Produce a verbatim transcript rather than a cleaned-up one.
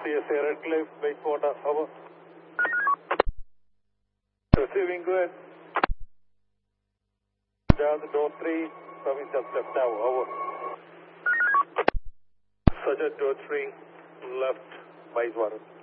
C S A Red Cliff, Wastewater, over. Receiving good. Down the door three, coming up step tower, over. Sergeant door three, left, Wastewater.